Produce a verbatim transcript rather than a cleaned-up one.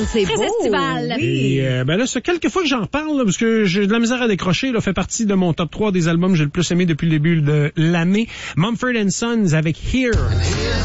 c'est Très beau. estival. Et euh, ben là, c'est quelques fois que j'en reparle, là, parce que j'ai de la misère à décrocher. Là, fait partie de mon top trois des albums que j'ai le plus aimé depuis le début de l'année. Mumford and Sons avec Here.